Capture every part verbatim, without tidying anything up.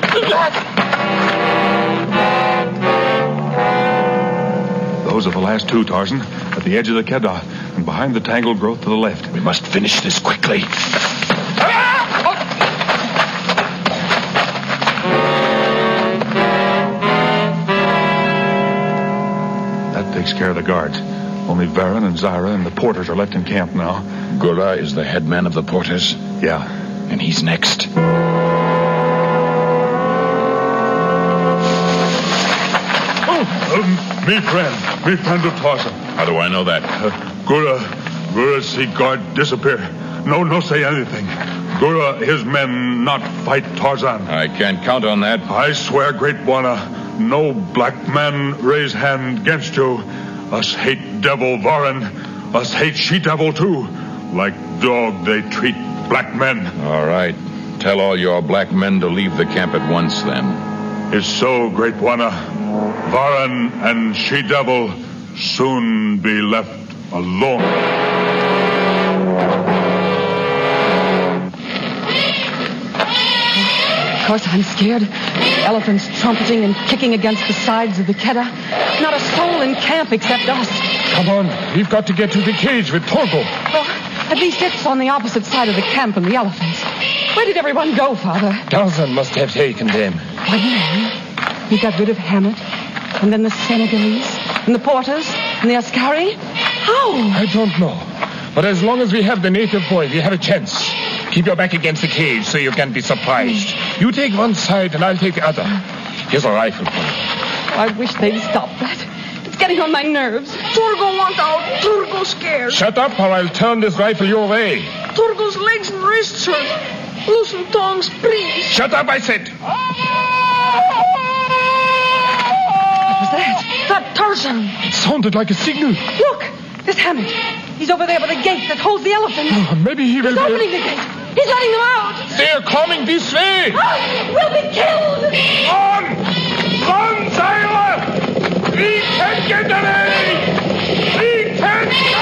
Those are the last two, Tarzan, at the edge of the Keddah and behind the tangled growth to the left. We must finish this quickly. That takes care of the guards. Only Varan and Zaira and the porters are left in camp now. Gura is the head man of the porters? Yeah. And he's next. Um, me friend. Me friend of Tarzan. How do I know that? Uh, Gura, Gura see guard disappear. No, no say anything. Gura, his men not fight Tarzan. I can't count on that. I swear, Great Bwana, no black man raise hand against you. Us hate devil Varan. Us hate she-devil too. Like dog they treat black men. All right. Tell all your black men to leave the camp at once then. Is so, Great Bwana. Varan and she-devil soon be left alone. Of course, I'm scared. Elephants trumpeting and kicking against the sides of the Keddah. Not a soul in camp except us. Come on, we've got to get to the cage with Torgo. Well, at least it's on the opposite side of the camp from the elephants. Where did everyone go, Father? Tarzan must have taken them. Why, no. We got rid of Hammett, and then the Senegalese, and the Porters, and the Askari. How? I don't know. But as long as we have the native boy, we have a chance. Keep your back against the cage so you can't be surprised. You take one side and I'll take the other. Here's a rifle for you. I wish they'd stop that. It's getting on my nerves. Torgo want out. Torgo's scared. Shut up or I'll turn this rifle your way. Torgo's legs and wrists hurt. Loosen tongues, please. Shut up, I said. What was that? That Tarzan. It sounded like a signal. Look, there's Hammett. He's over there by the gate that holds the elephants. Oh, maybe he will He's be... opening the gate. He's letting them out. They're coming this way. Ah, we'll be killed. Run! Run, Zaira! We can get away! We can...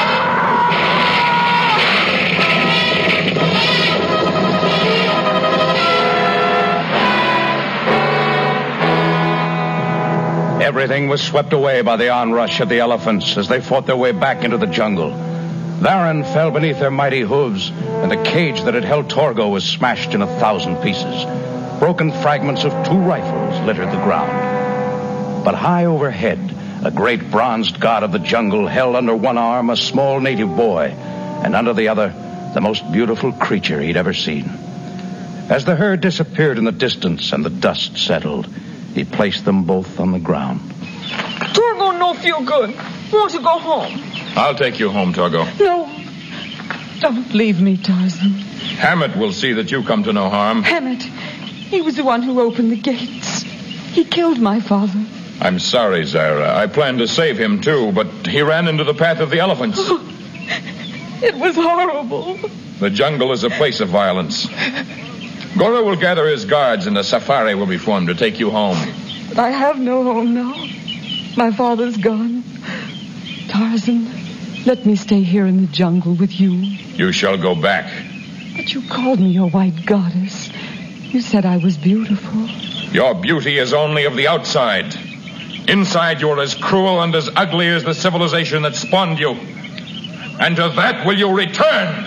Everything was swept away by the onrush of the elephants as they fought their way back into the jungle. Varan fell beneath their mighty hooves, and the cage that had held Torgo was smashed in a thousand pieces. Broken fragments of two rifles littered the ground. But high overhead, a great bronzed god of the jungle held under one arm a small native boy, and under the other, the most beautiful creature he'd ever seen. As the herd disappeared in the distance and the dust settled, he placed them both on the ground. Torgo no feel good. Want to go home. I'll take you home, Torgo. No. Don't leave me, Tarzan. Hammett will see that you come to no harm. Hammett. He was the one who opened the gates. He killed my father. I'm sorry, Zaira. I planned to save him, too, but he ran into the path of the elephants. Oh, it was horrible. The jungle is a place of violence. Gora will gather his guards and a safari will be formed to take you home. But I have no home now. My father's gone. Tarzan, let me stay here in the jungle with you. You shall go back. But you called me your white goddess. You said I was beautiful. Your beauty is only of the outside. Inside you're as cruel and as ugly as the civilization that spawned you. And to that will you return?